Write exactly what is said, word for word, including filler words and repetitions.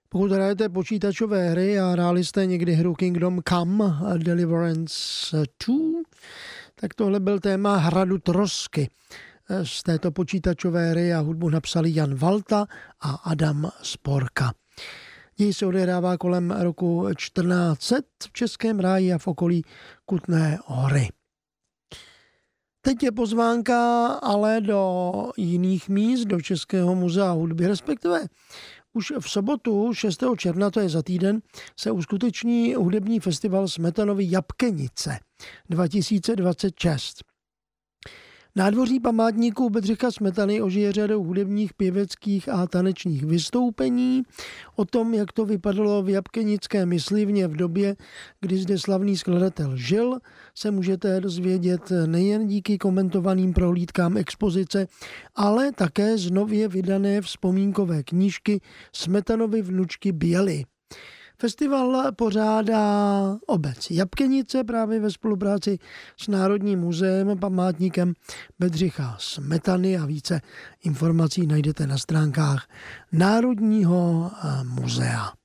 Pokud hrajete počítačové hry a hráli jste někdy hru Kingdom Come Deliverance dva, tak tohle byl téma Hradu Trosky z této počítačové hry a hudbu napsali Jan Valta a Adam Sporka. Děj se odehrává kolem roku čtrnáct set v Českém ráji a v okolí Kutné Hory. Teď je pozvánka ale do jiných míst, do Českého muzea hudby, respektive už v sobotu šestého června, to je za týden, se uskuteční hudební festival Smetanovy Jabkenice dva tisíce dvacet šest. Nádvoří památníku Bedřicha Smetany ožije řadou hudebních, pěveckých a tanečních vystoupení. O tom, jak to vypadalo v Jabkenické myslivně v době, kdy zde slavný skladatel žil, se můžete dozvědět nejen díky komentovaným prohlídkám expozice, ale také z nově vydané vzpomínkové knížky Smetanovy vnučky Běly. Festival pořádá obec Jabkenice právě ve spolupráci s Národním muzeem, památníkem Bedřicha Smetany a více informací najdete na stránkách Národního muzea.